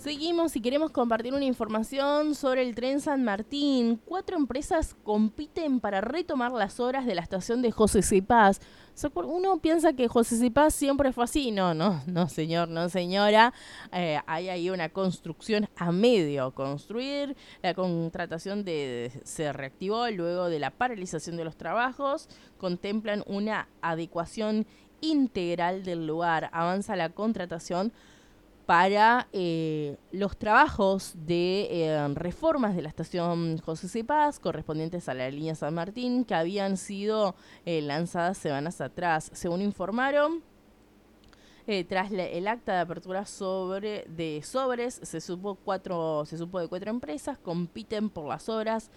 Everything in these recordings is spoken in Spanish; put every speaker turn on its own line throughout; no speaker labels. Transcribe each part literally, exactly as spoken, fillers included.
Seguimos y queremos compartir una información sobre el tren San Martín. Cuatro empresas compiten para retomar las obras de la estación de José C. Paz. Uno piensa que José C. Paz siempre fue así. No, no, no señor, no señora. Eh, hay ahí una construcción a medio construir. La contratación de, se reactivó luego de la paralización de los trabajos. Contemplan una adecuación integral del lugar. Avanza la contratación para eh, los trabajos de eh, reformas de la estación José C. Paz correspondientes a la línea San Martín que habían sido eh, lanzadas semanas atrás. Según informaron, eh, tras la, el acta de apertura sobre de sobres, se supo cuatro, se supo de cuatro empresas compiten por las obras: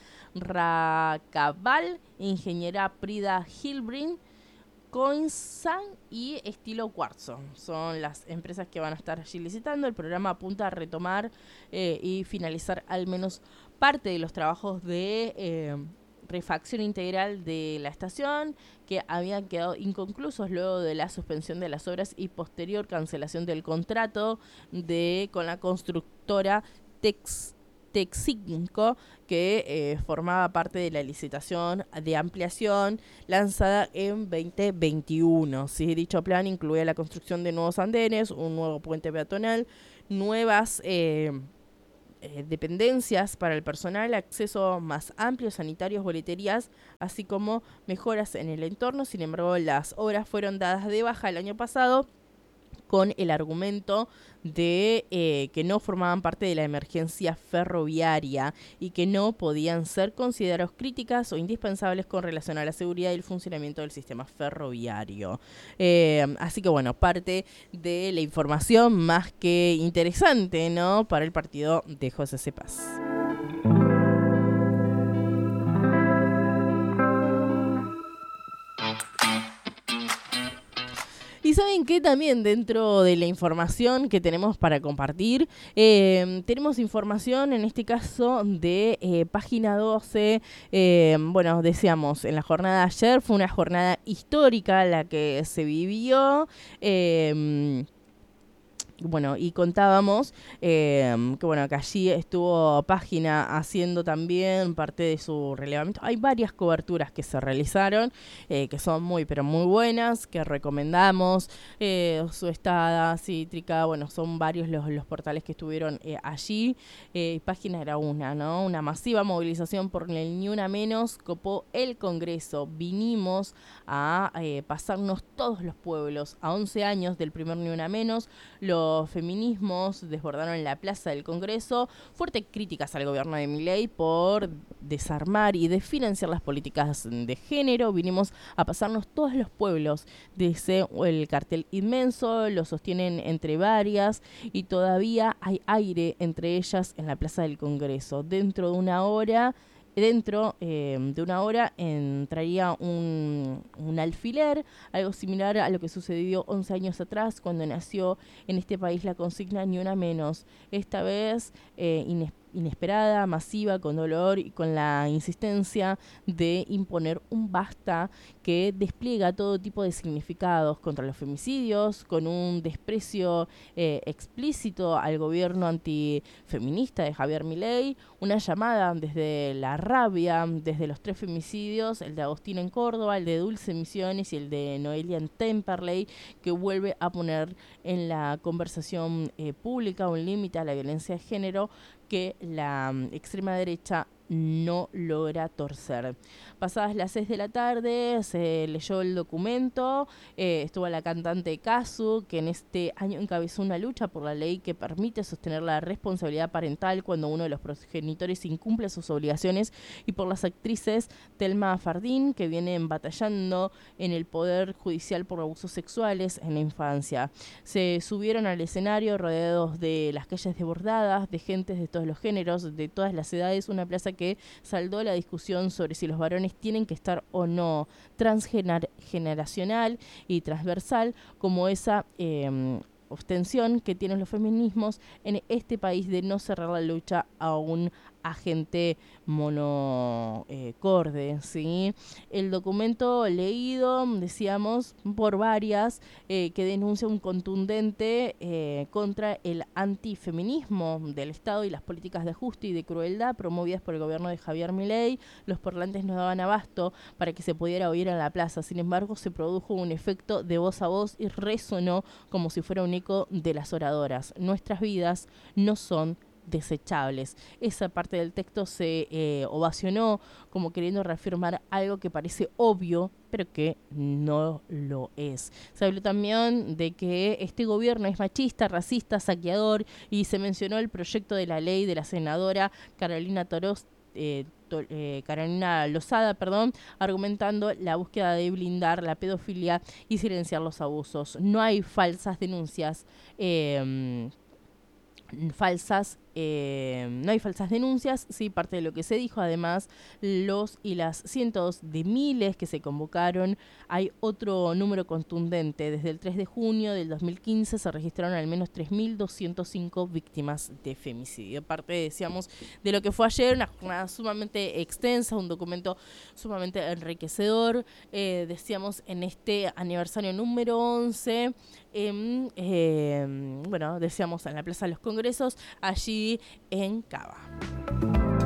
Racaval, Ingeniera Prida Hilbrin, Coinsan y Estilo Cuarzo. Son las empresas que van a estar allí licitando. El programa apunta a retomar eh, y finalizar al menos parte de los trabajos de eh, refacción integral de la estación, que habían quedado inconclusos luego de la suspensión de las obras y posterior cancelación del contrato de con la constructora Tex Texinco, que eh, formaba parte de la licitación de ampliación lanzada en veinte veintiuno. ¿Sí? Dicho plan incluía la construcción de nuevos andenes, un nuevo puente peatonal, nuevas eh, eh, dependencias para el personal, acceso más amplio, sanitarios, boleterías, así como mejoras en el entorno. Sin embargo, las obras fueron dadas de baja el año pasado con el argumento de eh, que no formaban parte de la emergencia ferroviaria y que no podían ser considerados críticas o indispensables con relación a la seguridad y el funcionamiento del sistema ferroviario. Eh, así que bueno, parte de la información más que interesante, ¿no?, para el partido de José C. Paz. Y saben que también dentro de la información que tenemos para compartir, eh, tenemos información en este caso de eh, Página doce. Eh, bueno, decíamos, en la jornada de ayer fue una jornada histórica la que se vivió. Eh, Bueno, y contábamos eh, que bueno, que allí estuvo Página haciendo también parte de su relevamiento. Hay varias coberturas que se realizaron, eh, que son muy, pero muy buenas, que recomendamos. Eh, su Estada, Cítrica, bueno, son varios los, los portales que estuvieron eh, allí. Eh, Página era una, ¿no? Una masiva movilización por el Ni Una Menos copó el Congreso. Vinimos a eh, pasarnos todos los pueblos. A once años del primer Ni Una Menos, los Los feminismos desbordaron la plaza del Congreso. Fuertes críticas al gobierno de Milei por desarmar y desfinanciar las políticas de género. Vinimos a pasarnos todos los pueblos. Dice el cartel inmenso, lo sostienen entre varias y todavía hay aire entre ellas en la plaza del Congreso. Dentro de una hora... Dentro eh, de una hora entraría un, un alfiler, algo similar a lo que sucedió once años atrás cuando nació en este país la consigna Ni Una Menos. Esta vez eh, inesperada. inesperada, masiva, con dolor y con la insistencia de imponer un basta que despliega todo tipo de significados contra los femicidios, con un desprecio eh, explícito al gobierno antifeminista de Javier Milei, una llamada desde la rabia, desde los tres femicidios, el de Agostina en Córdoba, el de Dulce Misiones y el de Noelia en Temperley, que vuelve a poner en la conversación eh, pública un límite a la violencia de género que la um, extrema derecha no logra torcer. Pasadas las seis de la tarde se leyó el documento, eh, estuvo la cantante Casu, que en este año encabezó una lucha por la ley que permite sostener la responsabilidad parental cuando uno de los progenitores incumple sus obligaciones, y por las actrices Telma Fardín, que vienen batallando en el Poder Judicial por abusos sexuales en la infancia. Se subieron al escenario rodeados de las calles desbordadas, de gentes de todos los géneros, de todas las edades, una plaza que que saldó la discusión sobre si los varones tienen que estar o no, transgeneracional y transversal, como esa eh, ostensión que tienen los feminismos en este país de no cerrar la lucha a un agente monocorde, eh, ¿sí? El documento leído, decíamos, por varias, eh, que denuncia un contundente eh, contra el antifeminismo del Estado y las políticas de ajuste y de crueldad promovidas por el gobierno de Javier Milei. Los parlantes no daban abasto para que se pudiera oír en la plaza. Sin embargo, se produjo un efecto de voz a voz y resonó como si fuera un eco de las oradoras. Nuestras vidas no son desechables. Esa parte del texto se eh, ovacionó como queriendo reafirmar algo que parece obvio, pero que no lo es. Se habló también de que este gobierno es machista, racista, saqueador, y se mencionó el proyecto de la ley de la senadora Carolina Toros, eh, to, eh, Carolina Lozada, perdón, argumentando la búsqueda de blindar la pedofilia y silenciar los abusos. No hay falsas denuncias eh, falsas, eh, no hay falsas denuncias, sí, parte de lo que se dijo. Además, los y las cientos de miles que se convocaron, hay otro número contundente. Desde el tres de junio del dos mil quince se registraron al menos tres mil doscientas cinco víctimas de femicidio. Parte, decíamos, de lo que fue ayer, una jornada sumamente extensa, un documento sumamente enriquecedor, eh, decíamos, en este aniversario número once, eh, eh, bueno, decíamos, en la Plaza de los Congresos, allí en Cava.